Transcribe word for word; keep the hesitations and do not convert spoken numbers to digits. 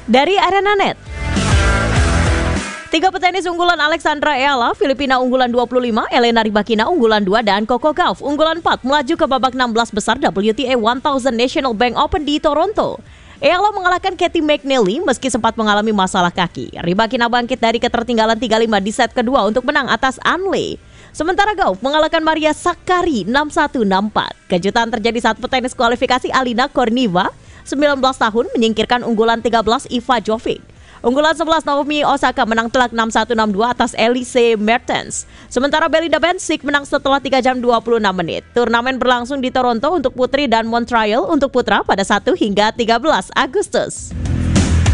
Dari ArenaNet. Tiga petenis unggulan Alexandra Eala, Filipina unggulan dua puluh lima, Elena Rybakina unggulan dua, dan Coco Gauff unggulan empat melaju ke babak enam belas besar W T A seribu National Bank Open di Toronto. Eala mengalahkan Katie McNally meski sempat mengalami masalah kaki. Rybakina bangkit dari ketertinggalan tiga lima di set kedua untuk menang atas Anle. Sementara Gauff mengalahkan Maria Sakkari enam satu enam empat. Kejutan terjadi saat petenis kualifikasi Alina Korniva, sembilan belas tahun, menyingkirkan unggulan tiga belas Iva Jovic. Unggulan sebelas Naomi Osaka menang telak enam satu enam dua atas Elise Mertens. Sementara Belinda Bencic menang setelah tiga jam dua puluh enam menit. Turnamen berlangsung di Toronto untuk putri dan Montreal untuk putra pada satu hingga tiga belas Agustus.